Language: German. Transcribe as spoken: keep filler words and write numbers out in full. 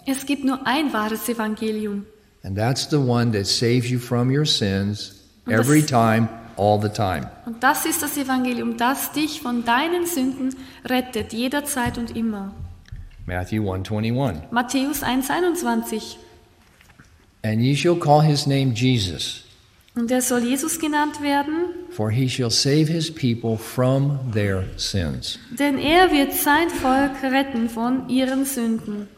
Es gibt nur ein wahres Evangelium. And that's the one that saves you from your sins Und das- every time, all the time. Und das ist das Evangelium, das dich von deinen Sünden rettet, jederzeit und immer. Matthew one twenty-one. Matthäus eins einundzwanzig. And ye shall call his name Jesus, Und er soll Jesus genannt werden, for he shall save his people from their sins. denn er wird sein Volk retten von ihren Sünden.